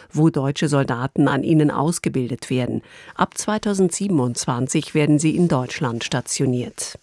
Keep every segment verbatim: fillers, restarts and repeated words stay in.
wo deutsche Soldaten an ihnen ausgebildet werden. Ab zweitausendsiebenundzwanzig werden sie in Deutschland stationiert.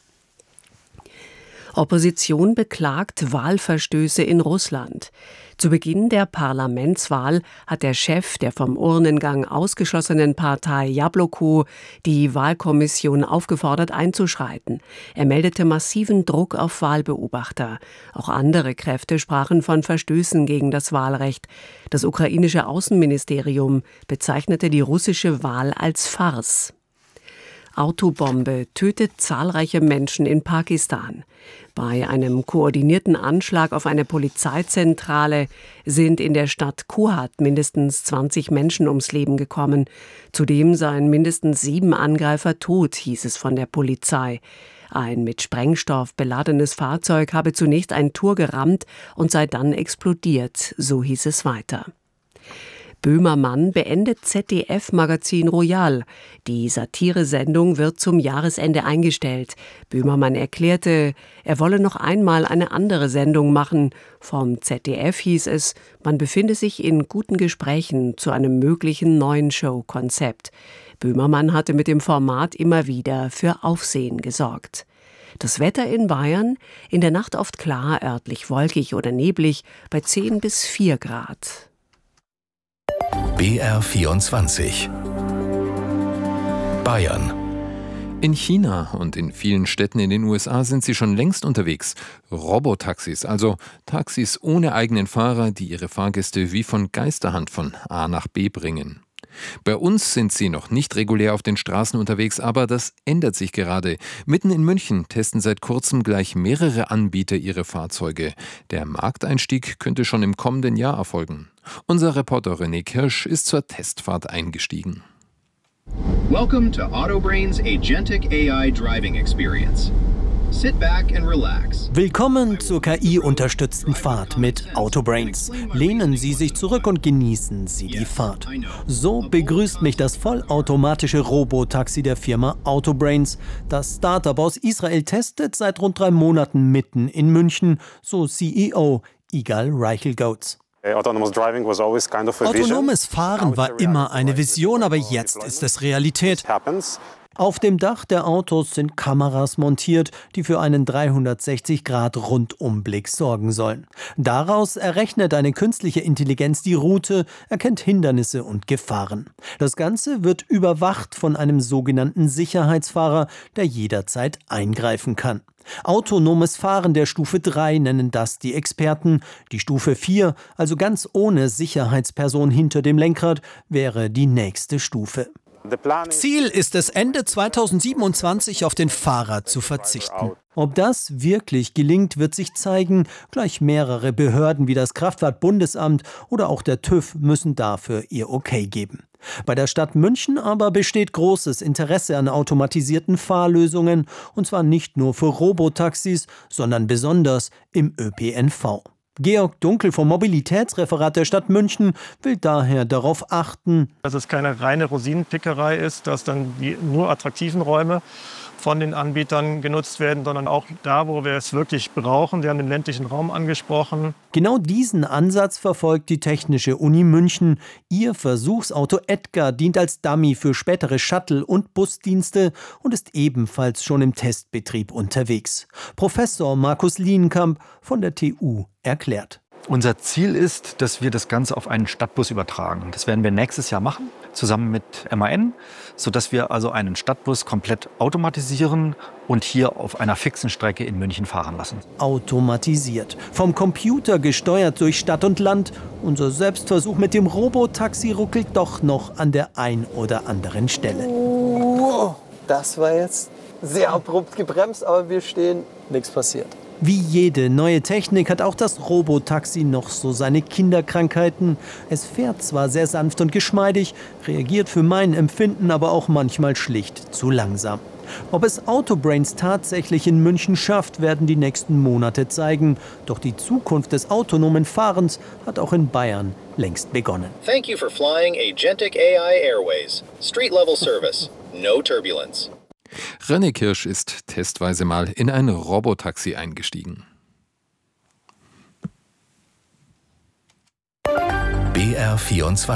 Opposition beklagt Wahlverstöße in Russland. Zu Beginn der Parlamentswahl hat der Chef der vom Urnengang ausgeschlossenen Partei Jabloko die Wahlkommission aufgefordert, einzuschreiten. Er meldete massiven Druck auf Wahlbeobachter. Auch andere Kräfte sprachen von Verstößen gegen das Wahlrecht. Das ukrainische Außenministerium bezeichnete die russische Wahl als Farce. Autobombe tötet zahlreiche Menschen in Pakistan. Bei einem koordinierten Anschlag auf eine Polizeizentrale sind in der Stadt Kuhat mindestens zwanzig Menschen ums Leben gekommen. Zudem seien mindestens sieben Angreifer tot, hieß es von der Polizei. Ein mit Sprengstoff beladenes Fahrzeug habe zunächst ein Tor gerammt und sei dann explodiert, so hieß es weiter. Böhmermann beendet Z D F-Magazin Royal. Die Satiresendung wird zum Jahresende eingestellt. Böhmermann erklärte, er wolle noch einmal eine andere Sendung machen. Vom Z D F hieß es, man befinde sich in guten Gesprächen zu einem möglichen neuen Showkonzept. Böhmermann hatte mit dem Format immer wieder für Aufsehen gesorgt. Das Wetter in Bayern, in der Nacht oft klar, örtlich wolkig oder neblig, bei zehn bis vier Grad. B R vierundzwanzig Bayern. In China und in vielen Städten in den U S A sind sie schon längst unterwegs. Robotaxis, also Taxis ohne eigenen Fahrer, die ihre Fahrgäste wie von Geisterhand von A nach B bringen. Bei uns sind sie noch nicht regulär auf den Straßen unterwegs, aber das ändert sich gerade. Mitten in München testen seit kurzem gleich mehrere Anbieter ihre Fahrzeuge. Der Markteinstieg könnte schon im kommenden Jahr erfolgen. Unser Reporter René Kirsch ist zur Testfahrt eingestiegen. Welcome to Autobrains Agentic A I Driving Experience. Sit back and relax. Willkommen zur K I-unterstützten Fahrt mit Autobrains. Lehnen Sie sich zurück und genießen Sie die Fahrt. So begrüßt mich das vollautomatische Robotaxi der Firma Autobrains. Das Startup aus Israel testet seit rund drei Monaten mitten in München, so C E O Igal Reichelgoetz. Autonomes Fahren war immer eine Vision, aber jetzt ist es Realität. Auf dem Dach der Autos sind Kameras montiert, die für einen dreihundertsechzig Grad Rundumblick sorgen sollen. Daraus errechnet eine künstliche Intelligenz die Route, erkennt Hindernisse und Gefahren. Das Ganze wird überwacht von einem sogenannten Sicherheitsfahrer, der jederzeit eingreifen kann. Autonomes Fahren der Stufe drei nennen das die Experten. Die Stufe vier, also ganz ohne Sicherheitsperson hinter dem Lenkrad, wäre die nächste Stufe. Ziel ist es, Ende zweitausendsiebenundzwanzig auf den Fahrer zu verzichten. Ob das wirklich gelingt, wird sich zeigen. Gleich mehrere Behörden wie das Kraftfahrtbundesamt oder auch der TÜV müssen dafür ihr Okay geben. Bei der Stadt München aber besteht großes Interesse an automatisierten Fahrlösungen, und zwar nicht nur für Robotaxis, sondern besonders im Ö P N V. Georg Dunkel vom Mobilitätsreferat der Stadt München will daher darauf achten, dass es keine reine Rosinenpickerei ist, dass dann die nur attraktiven Räume von den Anbietern genutzt werden, sondern auch da, wo wir es wirklich brauchen. Sie haben den ländlichen Raum angesprochen. Genau diesen Ansatz verfolgt die Technische Uni München. Ihr Versuchsauto Edgar dient als Dummy für spätere Shuttle- und Busdienste und ist ebenfalls schon im Testbetrieb unterwegs. Professor Markus Lienkamp von der T U erklärt. Unser Ziel ist, dass wir das Ganze auf einen Stadtbus übertragen. Das werden wir nächstes Jahr machen, zusammen mit M A N, sodass wir also einen Stadtbus komplett automatisieren und hier auf einer fixen Strecke in München fahren lassen. Automatisiert, vom Computer gesteuert durch Stadt und Land. Unser Selbstversuch mit dem Robotaxi ruckelt doch noch an der ein oder anderen Stelle. Wow, das war jetzt sehr abrupt gebremst, aber wir stehen, nichts passiert. Wie jede neue Technik hat auch das Robotaxi noch so seine Kinderkrankheiten. Es fährt zwar sehr sanft und geschmeidig, reagiert für mein Empfinden aber auch manchmal schlicht zu langsam. Ob es Autobrains tatsächlich in München schafft, werden die nächsten Monate zeigen. Doch die Zukunft des autonomen Fahrens hat auch in Bayern längst begonnen. Thank you for flying Agentic A I Airways. Street level service. No turbulence. René Kirsch ist testweise mal in ein Robotaxi eingestiegen. B R vierundzwanzig